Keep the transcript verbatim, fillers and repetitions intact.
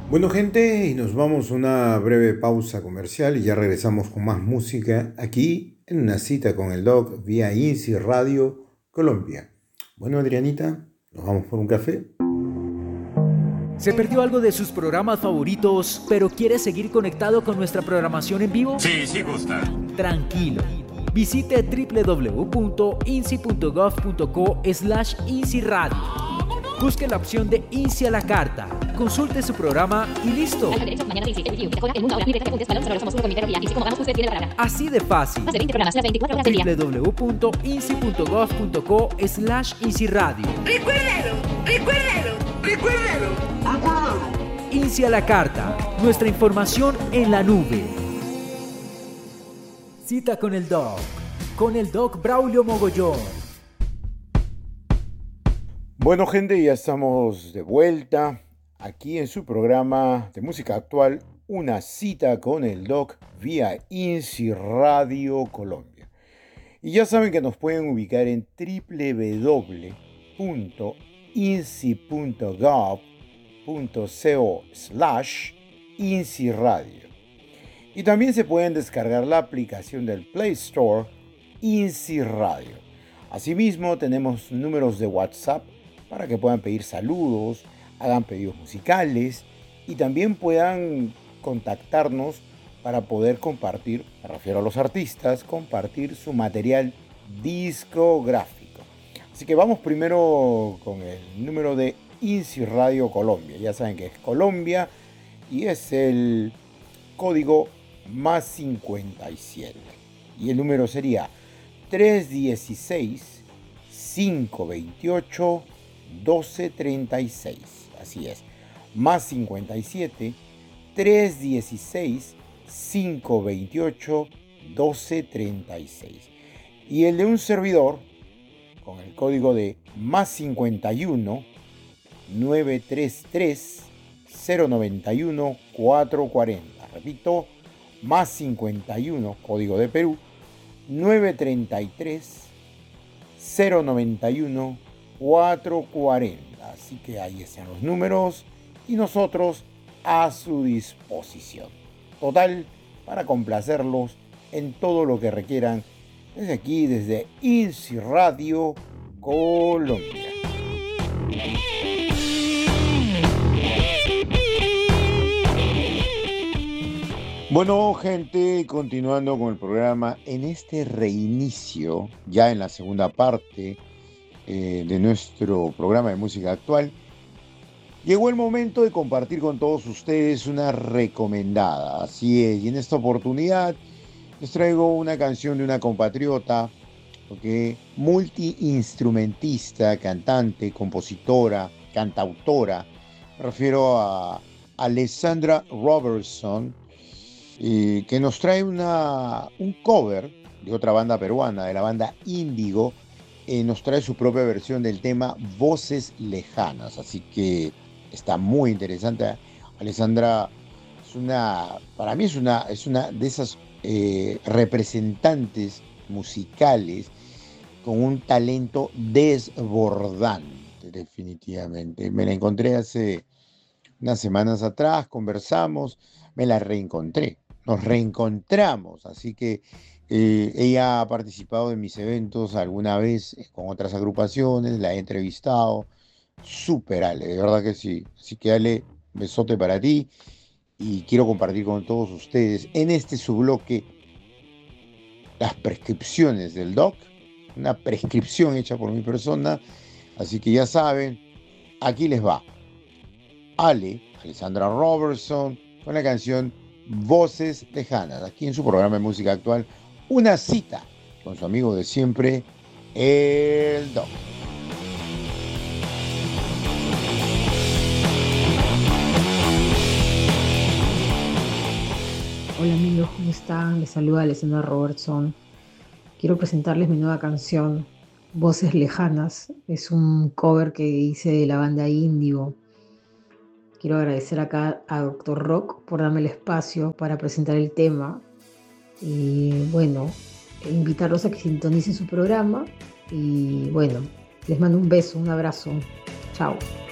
Bueno, gente, y nos vamos a una breve pausa comercial y ya regresamos con más música aquí en una cita con el Doc vía INSI Radio Colombia. Bueno, Adrianita, ¿nos vamos por un café? ¿Se perdió algo de sus programas favoritos, pero quiere seguir conectado con nuestra programación en vivo? Sí, sí gusta. Tranquilo. Visite w w w punto insi punto gov punto co slash insi radio. Busque la opción de INSI a la carta, consulte su programa y listo. Así de fácil. w w w punto insi punto gov punto co slash insi radio. Recuérdalo, recuérdalo, recuérdalo, recuérdalo. INSI a la carta, nuestra información en la nube. Cita con el Doc, con el Doc Braulio Mogollón. Bueno, gente, ya estamos de vuelta aquí en su programa de música actual, Una cita con el Doc vía INSI Radio Colombia. Y ya saben que nos pueden ubicar en w w w punto insi punto gov punto co slash insi radio. Y también se pueden descargar la aplicación del Play Store INSI Radio. Asimismo, tenemos números de WhatsApp para que puedan pedir saludos, hagan pedidos musicales y también puedan contactarnos para poder compartir, me refiero a los artistas, compartir su material discográfico. Así que vamos primero con el número de INSI Radio Colombia. Ya saben que es Colombia y es el código más cincuenta y siete. Y el número sería tres uno seis, cinco dos ocho, doce treinta y seis. Así es, más cincuenta y siete, tres uno seis, cinco dos ocho, doce treinta y seis. Y el de un servidor con el código de más cincuenta y uno, nueve tres tres, cero nueve uno, cuatro cuarenta. Repito, más cincuenta y uno, código de Perú, nueve tres tres, cero nueve uno, cuatro cuarenta. Así que ahí están los números y nosotros a su disposición. Total, para complacerlos en todo lo que requieran desde aquí, desde INSI Radio Colombia. Bueno, gente, continuando con el programa, en este reinicio, ya en la segunda parte eh, de nuestro programa de música actual, llegó el momento de compartir con todos ustedes una recomendada. Así es, y en esta oportunidad les traigo una canción de una compatriota, okay, multiinstrumentista, cantante, compositora, cantautora. Me refiero a Alessandra Robertson, eh, que nos trae una, un cover de otra banda peruana, de la banda Índigo. Eh, nos trae su propia versión del tema Voces Lejanas. Así que está muy interesante. Alessandra es una, para mí es una, es una de esas eh, representantes musicales con un talento desbordante, definitivamente. Me la encontré hace unas semanas atrás, conversamos, me la reencontré, nos reencontramos, así que eh, ella ha participado en mis eventos alguna vez con otras agrupaciones, la he entrevistado. Súper, Ale, de verdad que sí. Así que, Ale, besote para ti y quiero compartir con todos ustedes en este subloque las prescripciones del Doc, una prescripción hecha por mi persona. Así que ya saben, aquí les va Ale, Alessandra Robertson, con la canción Voces Lejanas, aquí en su programa de música actual, una cita con su amigo de siempre, el Doc. Hola amigos, ¿cómo están? Les saluda Alessandra Robertson. Quiero presentarles mi nueva canción, Voces Lejanas. Es un cover que hice de la banda Índigo. Quiero agradecer acá a Doctor Rock por darme el espacio para presentar el tema. Y bueno, invitarlos a que sintonicen su programa. Y bueno, les mando un beso, un abrazo. Chao.